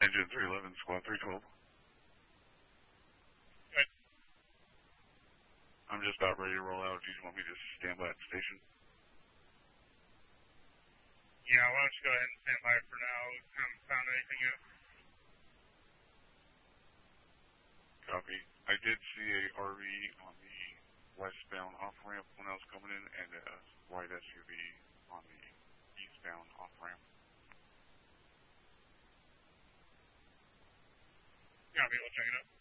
Engine 311, squad 312. Good. I'm just about ready to roll out. Do you want me to stand by at the station? Yeah, why don't you go ahead and stand by for now? Haven't found anything yet. Copy. I did see a RV on the westbound off-ramp when I was coming in, and a white SUV on the eastbound off-ramp. Copy, we'll check it out.